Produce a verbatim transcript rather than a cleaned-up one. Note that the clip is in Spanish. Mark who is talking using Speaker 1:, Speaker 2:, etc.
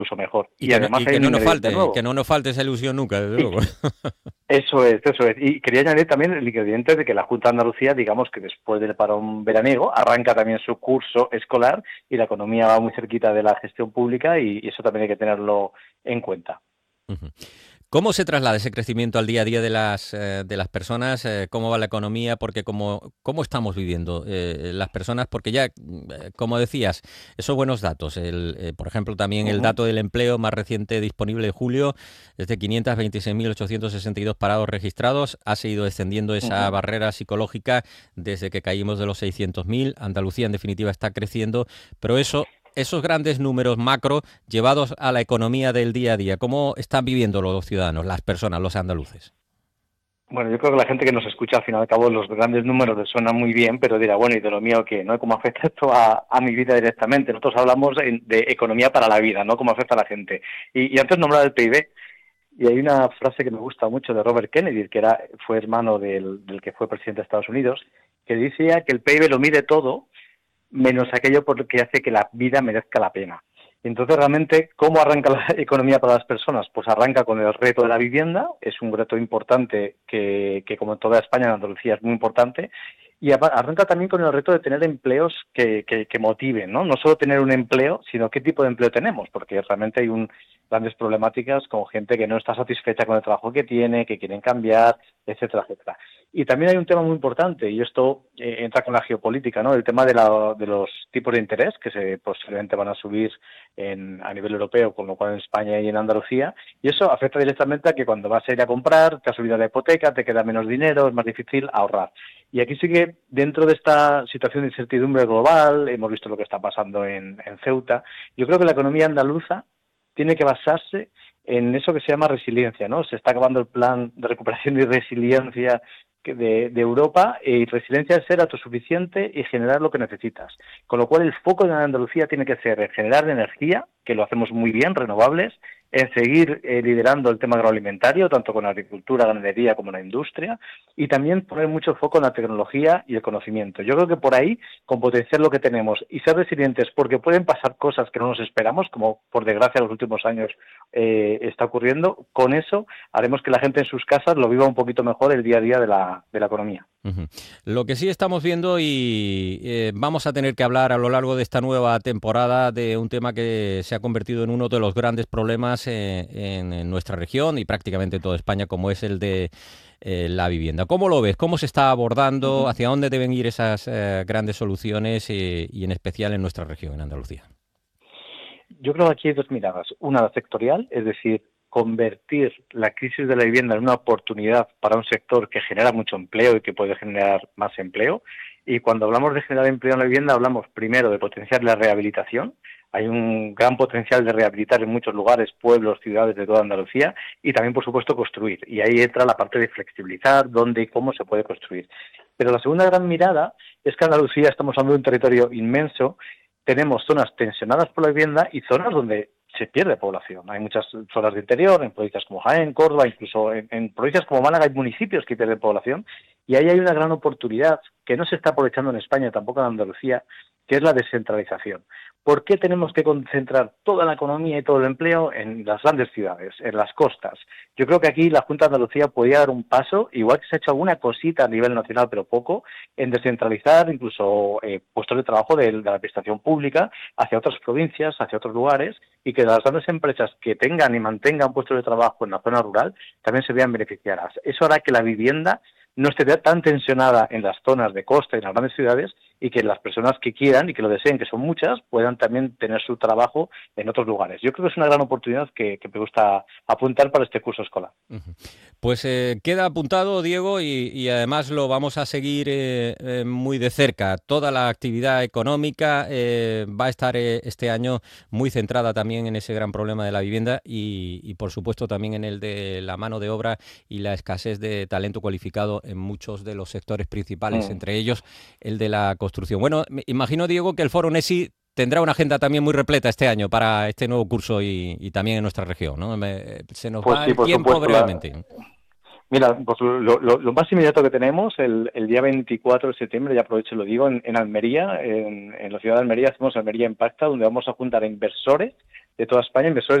Speaker 1: incluso mejor.
Speaker 2: Y
Speaker 1: Y
Speaker 2: que no,
Speaker 1: además
Speaker 2: y
Speaker 1: hay
Speaker 2: que
Speaker 1: un
Speaker 2: no nos
Speaker 1: ingrediente
Speaker 2: falte, que
Speaker 1: nuevo.
Speaker 2: no nos falte esa ilusión nunca, desde
Speaker 1: Y
Speaker 2: luego.
Speaker 1: eso es, eso es. Y quería añadir también el ingrediente de que la Junta de Andalucía, digamos que después del parón veraniego, arranca también su curso escolar y la economía va muy cerquita de la gestión pública y, y eso también hay que tenerlo en cuenta.
Speaker 2: Ujú. ¿Cómo se traslada ese crecimiento al día a día de las, eh, de las personas? Eh, ¿Cómo va la economía? Porque como, ¿cómo estamos viviendo eh, las personas? Porque ya, mm, eh, como decías, esos buenos datos. El, eh, por ejemplo, también el
Speaker 1: Ujú,
Speaker 2: dato del empleo más reciente disponible de julio es de quinientos veintiséis mil ochocientos sesenta y dos parados registrados. Ha seguido descendiendo esa
Speaker 1: ujú.
Speaker 2: barrera psicológica desde que caímos de los seiscientos mil. Andalucía, en definitiva, está creciendo, pero eso... Esos grandes números macro llevados a la economía del día a día, ¿cómo están viviendo los ciudadanos, las personas, los andaluces?
Speaker 1: Bueno, yo creo que la gente que nos escucha, al fin y al cabo, los grandes números les suenan muy bien, pero dirá, bueno, ¿y de lo mío qué? ¿No? ¿Cómo afecta esto a, a mi vida directamente? Nosotros hablamos de, de economía para la vida, ¿no? ¿Cómo afecta a la gente? Y, y antes nombraba el P I B, y hay una frase que me gusta mucho de Robert Kennedy, que era, fue hermano del, del que fue presidente de Estados Unidos, que decía que el P I B lo mide todo, menos aquello por lo que hace que la vida merezca la pena. Entonces, realmente, ¿cómo arranca la economía para las personas? Pues arranca con el reto de la vivienda, es un reto importante que, que como en toda España, en Andalucía es muy importante, y arranca también con el reto de tener empleos que, que, que motiven, ¿no? No solo tener un empleo, sino qué tipo de empleo tenemos, porque realmente hay un, grandes problemáticas con gente que no está satisfecha con el trabajo que tiene, que quieren cambiar, etcétera, etcétera. Y también hay un tema muy importante, y esto eh, entra con la geopolítica, ¿no? El tema de, la, de los tipos de interés, que se posiblemente van a subir en, a nivel europeo, con lo cual en España y en Andalucía, y eso afecta directamente a que cuando vas a ir a comprar, te ha subido la hipoteca, te queda menos dinero, es más difícil ahorrar. Y aquí sí que, dentro de esta situación de incertidumbre global, hemos visto lo que está pasando en, en Ceuta, yo creo que la economía andaluza tiene que basarse en eso que se llama resiliencia, ¿no? Se está acabando el plan de recuperación y resiliencia de, de Europa, y resiliencia es ser autosuficiente y generar lo que necesitas. Con lo cual el foco de Andalucía tiene que ser en generar energía, que lo hacemos muy bien, renovables, en seguir eh, liderando el tema agroalimentario, tanto con la agricultura, ganadería como la industria, y también poner mucho foco en la tecnología y el conocimiento. Yo creo que por ahí, con potenciar lo que tenemos y ser resilientes, porque pueden pasar cosas que no nos esperamos, como por desgracia en los últimos años eh, está ocurriendo, con eso haremos que la gente en sus casas lo viva un poquito mejor el día a día de la, de la economía.
Speaker 2: Ujú. Lo que sí estamos viendo y eh, vamos a tener que hablar a lo largo de esta nueva temporada de un tema que se ha convertido en uno de los grandes problemas eh, en, en nuestra región y prácticamente en toda España, como es el de eh, la vivienda. ¿Cómo lo ves? ¿Cómo se está abordando?
Speaker 1: Uh-huh.
Speaker 2: ¿Hacia dónde deben ir esas eh, grandes soluciones eh, y en especial en nuestra región, en Andalucía?
Speaker 1: Yo creo que aquí hay dos miradas. Una, la sectorial, es decir, convertir la crisis de la vivienda en una oportunidad para un sector que genera mucho empleo y que puede generar más empleo. Y cuando hablamos de generar empleo en la vivienda, hablamos primero de potenciar la rehabilitación. Hay un gran potencial de rehabilitar en muchos lugares, pueblos, ciudades de toda Andalucía, y también, por supuesto, construir. Y ahí entra la parte de flexibilizar dónde y cómo se puede construir. Pero la segunda gran mirada es que Andalucía, estamos hablando de un territorio inmenso, tenemos zonas tensionadas por la vivienda y zonas donde se pierde población. Hay muchas zonas de interior, en provincias como Jaén, Córdoba, incluso en, en provincias como Málaga hay municipios que pierden población, y ahí hay una gran oportunidad que no se está aprovechando en España, tampoco en Andalucía, que es la descentralización. ¿Por qué tenemos que concentrar toda la economía y todo el empleo en las grandes ciudades, en las costas? Yo creo que aquí la Junta de Andalucía podría dar un paso, igual que se ha hecho alguna cosita a nivel nacional, pero poco, en descentralizar incluso eh, puestos de trabajo de, de la administración pública hacia otras provincias, hacia otros lugares, y que las grandes empresas que tengan y mantengan puestos de trabajo en la zona rural también se vean beneficiadas. Eso hará que la vivienda no esté tan tensionada en las zonas de costa y en las grandes ciudades, y que las personas que quieran y que lo deseen, que son muchas, puedan también tener su trabajo en otros lugares. Yo creo que es una gran oportunidad que, que me gusta apuntar para este curso escolar.
Speaker 2: Ujú. Pues eh, queda apuntado, Diego, y, y además lo vamos a seguir eh, eh, muy de cerca. Toda la actividad económica eh, va a estar eh, este año muy centrada también en ese gran problema de la vivienda y, y, por supuesto, también en el de la mano de obra y la escasez de talento cualificado en muchos de los sectores principales,
Speaker 1: Mm.
Speaker 2: entre ellos el de la construcción. Bueno, me imagino, Diego, que el Foro NESI tendrá una agenda también muy repleta este año para este nuevo curso y, y también en nuestra región, ¿no? Me- se nos
Speaker 1: Pues
Speaker 2: va
Speaker 1: sí,
Speaker 2: el
Speaker 1: por
Speaker 2: tiempo
Speaker 1: supuesto. La,
Speaker 2: brevemente.
Speaker 1: Mira, pues lo, lo, lo más inmediato que tenemos, el, el día veinticuatro de septiembre, ya aprovecho y lo digo, en, en Almería, en, en la ciudad de Almería, hacemos Almería Impacta, donde vamos a juntar a inversores de toda España, inversores